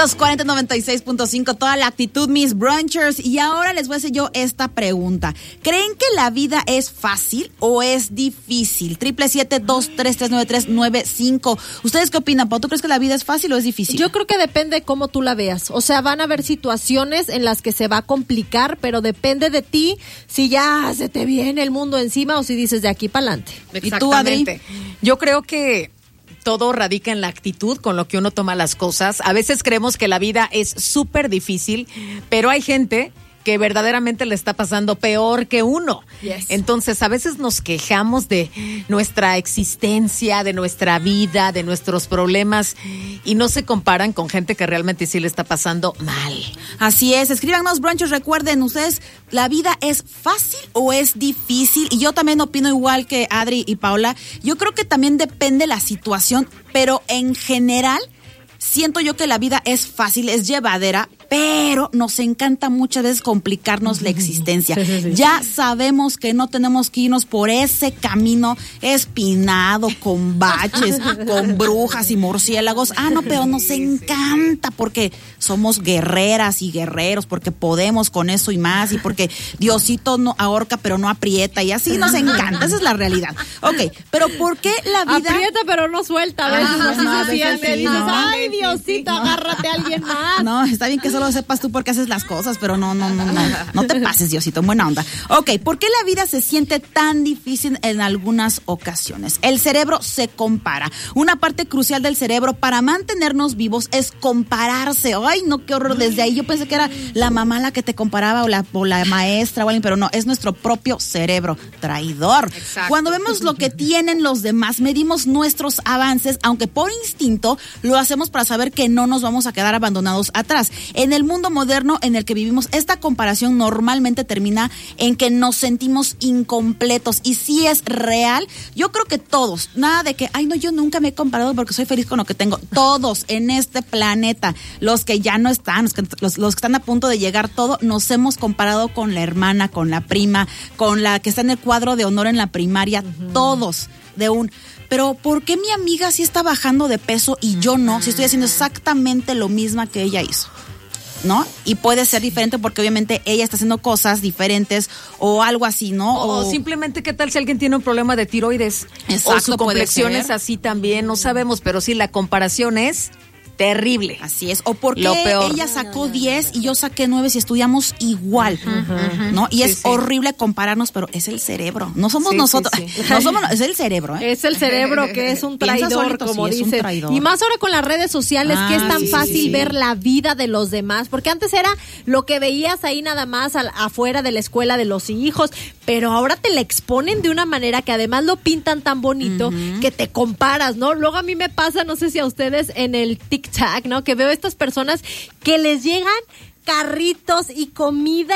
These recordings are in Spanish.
Los 4096.5, toda la actitud, mis brunchers. Y ahora les voy a hacer yo esta pregunta. ¿Creen que la vida es fácil o es difícil? 777-233-9395. ¿Ustedes qué opinan, Pau? ¿Tú crees que la vida es fácil o es difícil? Yo creo que depende de cómo tú la veas. O sea, van a haber situaciones en las que se va a complicar, pero depende de ti si ya se te viene el mundo encima o si dices de aquí para adelante. ¿Y tú, Adri? Yo creo que todo radica en la actitud con lo que uno toma las cosas. A veces creemos que la vida es súper difícil, pero hay gente que verdaderamente le está pasando peor que uno. Yes. Entonces, a veces nos quejamos de nuestra existencia, de nuestra vida, de nuestros problemas, y no se comparan con gente que realmente sí le está pasando mal. Así es, escríbanos, brunchers, recuerden, ustedes, ¿la vida es fácil o es difícil? Y yo también opino igual que Adri y Paula. Yo creo que también depende la situación, pero en general siento yo que la vida es fácil, es llevadera, pero nos encanta muchas veces complicarnos la existencia. Sí. Ya sabemos que no tenemos que irnos por ese camino espinado, con baches, con brujas y murciélagos. No, pero nos encanta porque somos guerreras y guerreros, porque podemos con eso y más, y porque Diosito no ahorca pero no aprieta, y así nos encanta. Esa es la realidad. Ok, pero ¿por qué la vida aprieta pero no suelta? A veces así se siente. Sí, dices, no, ay, Diosito, agárrate a alguien más. No, está bien que solo sepas tú por qué haces las cosas, pero no te pases, Diosito, en buena onda. Ok, ¿por qué la vida se siente tan difícil en algunas ocasiones? El cerebro se compara. Una parte crucial del cerebro para mantenernos vivos es compararse. Ay, no, qué horror. Desde ahí yo pensé que era la mamá la que te comparaba o la maestra o alguien, pero no, es nuestro propio cerebro traidor. Exacto. Cuando vemos lo que tienen los demás, medimos nuestros avances, aunque por instinto lo hacemos para saber que no nos vamos a quedar abandonados atrás. En el mundo moderno en el que vivimos, esta comparación normalmente termina en que nos sentimos incompletos, y si es real, yo creo que todos, nada de que, ay no, yo nunca me he comparado porque soy feliz con lo que tengo. Todos en este planeta, los que ya no están, los que están a punto de llegar, todo, nos hemos comparado con la hermana, con la prima, con la que está en el cuadro de honor en la primaria, todos de un... Pero ¿por qué mi amiga sí está bajando de peso y yo no? Si estoy haciendo exactamente lo mismo que ella hizo, ¿no? Y puede ser diferente porque obviamente ella está haciendo cosas diferentes o algo así, ¿no? O simplemente, ¿qué tal si alguien tiene un problema de tiroides? Exacto, o su complexión es así también, no sabemos, pero sí, la comparación es terrible. Así es. O porque ella sacó 10 y yo saqué 9 si estudiamos igual, ¿no? Y es horrible compararnos, pero es el cerebro. No somos nosotros. Sí. No somos, es el cerebro, ¿eh? Es el cerebro que es un traidor, solito, como dices. Y más ahora con las redes sociales, que es tan fácil ver la vida de los demás. Porque antes era lo que veías ahí nada más afuera de la escuela de los hijos, pero ahora te la exponen de una manera que además lo pintan tan bonito que te comparas, ¿no? Luego a mí me pasa, no sé si a ustedes, en el TikTok, ¿no? Que veo estas personas que les llegan carritos y comida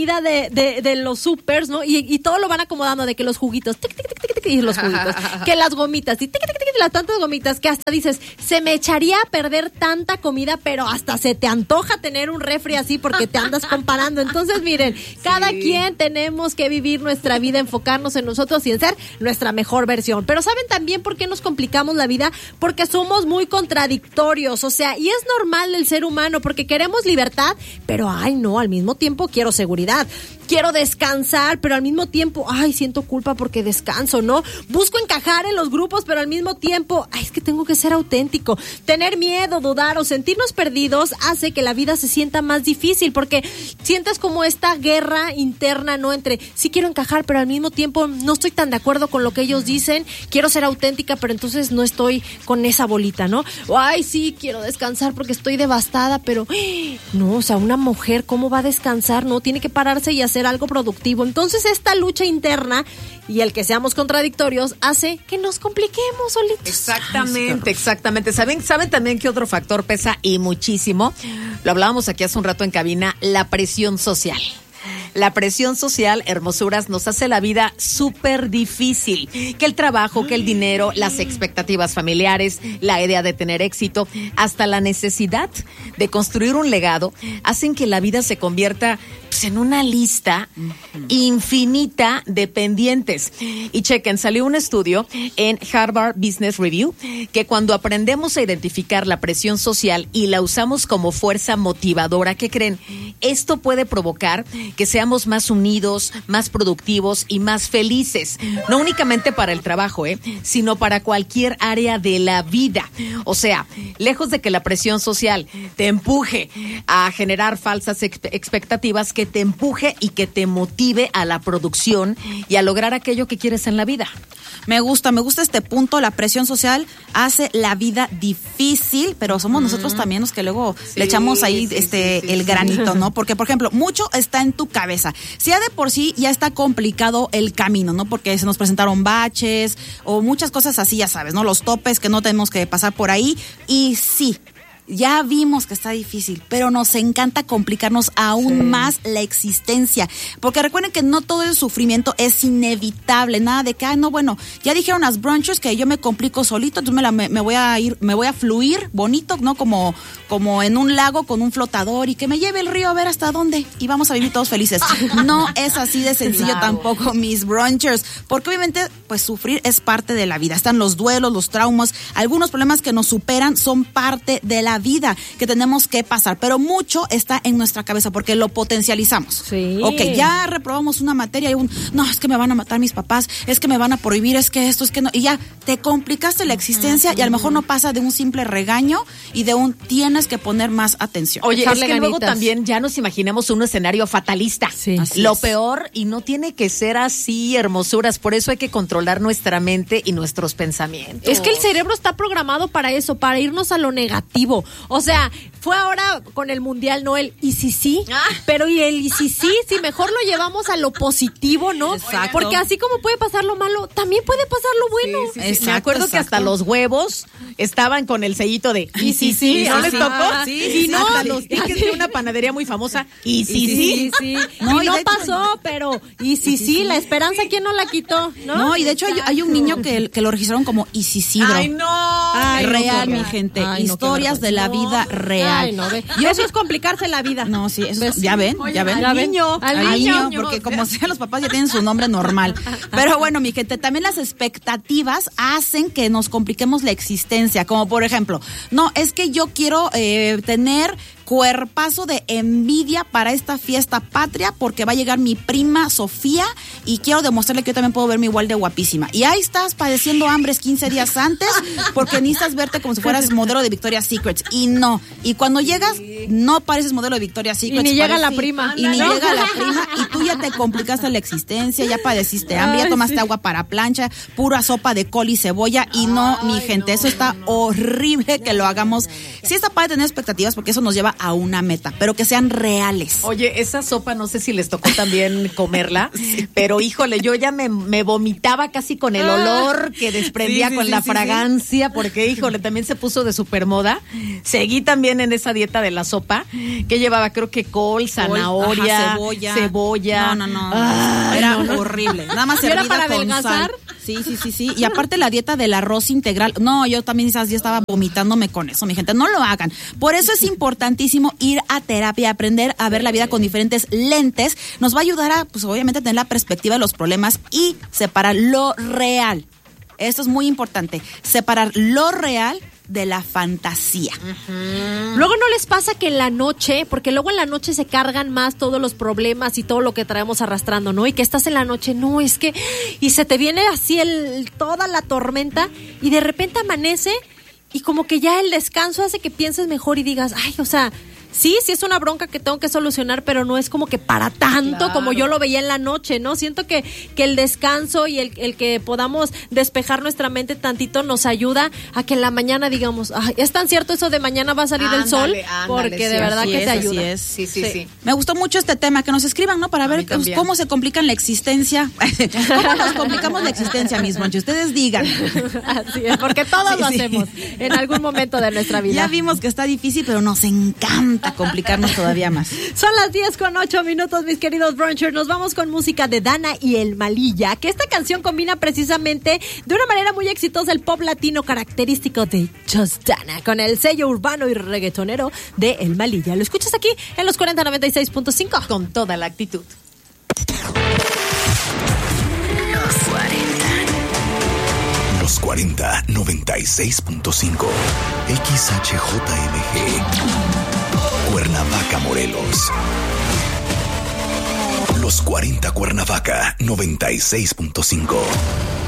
de los supers, ¿no? Y todo lo van acomodando, de que los juguitos, tic, tic, tic, tic, tic, y los juguitos, que las gomitas, y tic, tic, tic, tic, las tantas gomitas, que hasta dices, se me echaría a perder tanta comida, pero hasta se te antoja tener un refri así porque te andas comparando. Entonces, miren, cada quien tenemos que vivir nuestra vida, enfocarnos en nosotros y en ser nuestra mejor versión. Pero ¿saben también por qué nos complicamos la vida? Porque somos muy contradictorios, o sea, y es normal el ser humano, porque queremos libertad, pero ay no, al mismo tiempo quiero seguridad, quiero descansar, pero al mismo tiempo, ay, siento culpa porque descanso, ¿no? Busco encajar en los grupos, pero al mismo tiempo, ay, es que tengo que ser auténtico. Tener miedo, dudar o sentirnos perdidos hace que la vida se sienta más difícil, porque sientes como esta guerra interna, ¿no? Entre sí quiero encajar, pero al mismo tiempo no estoy tan de acuerdo con lo que ellos dicen, quiero ser auténtica, pero entonces no estoy con esa bolita, ¿no? O, ay, sí, quiero descansar porque estoy devastada, pero no, o sea, una mujer, ¿cómo va a descansar? No, tiene que pararse y hacer algo productivo. Entonces esta lucha interna y el que seamos contradictorios hace que nos compliquemos solitos. Exactamente. ¿Saben también que otro factor pesa y muchísimo? Lo hablábamos aquí hace un rato en cabina, la presión social. La presión social, hermosuras, nos hace la vida súper difícil. Que el trabajo, que el dinero, las expectativas familiares, la idea de tener éxito, hasta la necesidad de construir un legado, hacen que la vida se convierta en una lista infinita de pendientes. Y chequen, salió un estudio en Harvard Business Review que cuando aprendemos a identificar la presión social y la usamos como fuerza motivadora, ¿qué creen? Esto puede provocar que seamos más unidos, más productivos y más felices. No únicamente para el trabajo, sino para cualquier área de la vida. O sea, lejos de que la presión social te empuje a generar falsas expectativas, que te empuje y que te motive a la producción y a lograr aquello que quieres en la vida. Me gusta este punto. La presión social hace la vida difícil, pero somos nosotros también los que luego le echamos ahí el granito, ¿no? Porque, por ejemplo, mucho está en tu cabeza. Si ya de por sí ya está complicado el camino, ¿no? Porque se nos presentaron baches o muchas cosas así, ya sabes, ¿no? Los topes que no tenemos que pasar por ahí. Y sí, ya vimos que está difícil, pero nos encanta complicarnos aún más la existencia. Porque recuerden que no todo el sufrimiento es inevitable. Nada de que, no, bueno, ya dijeron las brunchers que yo me complico solito, entonces me voy a fluir bonito, ¿no? Como en un lago con un flotador y que me lleve el río a ver hasta dónde y vamos a vivir todos felices. No es así de sencillo tampoco, mis brunchers. Porque obviamente, pues sufrir es parte de la vida. Están los duelos, los traumas, algunos problemas que nos superan son parte de la vida que tenemos que pasar, pero mucho está en nuestra cabeza porque lo potencializamos. Sí. Ok, ya reprobamos una materia y no, es que me van a matar mis papás, es que me van a prohibir, es que esto, es que no, y ya te complicaste la existencia y a lo mejor no pasa de un simple regaño y de un tienes que poner más atención. Oye, es que luego también ya nos imaginamos un escenario fatalista. Sí. Lo peor, y no tiene que ser así, hermosuras, por eso hay que controlar nuestra mente y nuestros pensamientos. Es que el cerebro está programado para eso, para irnos a lo negativo. O sea, fue ahora con el mundial, ¿no? El y sí, pero y el y sí, mejor lo llevamos a lo positivo, ¿no? Exacto. Porque así como puede pasar lo malo, también puede pasar lo bueno. Sí. Exacto, me acuerdo que hasta los huevos estaban con el sellito de y sí, ¿no les tocó? Sí, no. Hasta los tickets de una panadería muy famosa, y sí. No, y no pasó, pero y sí, la esperanza, ¿quién no la quitó? No, y de hecho hay un niño que lo registraron como y sí, bro. ¡Ay, no! Real, mi gente. Historias de la vida real. Ay, no, y eso es complicarse la vida. No, sí, eso ya ven. Al niño, porque como sea, los papás ya tienen su nombre normal. Pero bueno, mi gente, también las expectativas hacen que nos compliquemos la existencia, como por ejemplo, no, es que yo quiero tener cuerpazo de envidia para esta fiesta patria porque va a llegar mi prima Sofía y quiero demostrarle que yo también puedo verme igual de guapísima. Y ahí estás padeciendo hambres 15 días antes porque necesitas verte como si fueras modelo de Victoria's Secret. Y no. Y cuando llegas, no pareces modelo de Victoria's Secret. Y ni llega la prima. Y ni llega la prima. Y tú ya te complicaste la existencia, ya padeciste hambre, ya tomaste agua para plancha, pura sopa de col y cebolla. Y no, mi gente, eso está horrible que lo hagamos. Sí está padre tener expectativas porque eso nos lleva a una meta, pero que sean reales. Oye, esa sopa no sé si les tocó también comerla, pero híjole, yo ya me vomitaba casi con el olor que desprendía con la fragancia, porque híjole, también se puso de super moda. Seguí también en esa dieta de la sopa, que llevaba creo que col, zanahoria, cebolla. No. Era horrible. Nada más servida para con adelgazar. Sal. Sí. Y aparte la dieta del arroz integral. No, yo también ya estaba vomitándome con eso, mi gente. No lo hagan. Por eso es importantísimo ir a terapia, aprender a ver la vida con diferentes lentes. Nos va a ayudar a, pues obviamente, tener la perspectiva de los problemas y separar lo real. Esto es muy importante. Separar lo real de la fantasía. Luego no les pasa que en la noche, porque luego en la noche se cargan más todos los problemas y todo lo que traemos arrastrando, ¿no? Y que estás en la noche, no, es que, y se te viene así toda la tormenta y de repente amanece y como que ya el descanso hace que pienses mejor y digas, ay, o sea, sí es una bronca que tengo que solucionar, pero no es como que para tanto como yo lo veía en la noche, ¿no? Siento que el descanso y el que podamos despejar nuestra mente tantito nos ayuda a que en la mañana digamos, ay, es tan cierto eso de mañana va a salir el sol, porque de verdad que te ayuda. Sí. Me gustó mucho este tema, que nos escriban, ¿no? Para ver cómo se complican la existencia. ¿Cómo nos complicamos la existencia, mis monchis? Ustedes digan. Así es, porque todos lo hacemos en algún momento de nuestra vida. Ya vimos que está difícil, pero nos encanta encanta complicarnos todavía más. Son las 10:08, mis queridos brunchers. Nos vamos con música de Dana y El Malilla, que esta canción combina precisamente de una manera muy exitosa el pop latino característico de Just Dana con el sello urbano y reggaetonero de El Malilla. Lo escuchas aquí en los 4096.5 con toda la actitud. Los 40 96.5 XHJMG Cuernavaca, Morelos. Los 40 Cuernavaca 96.5.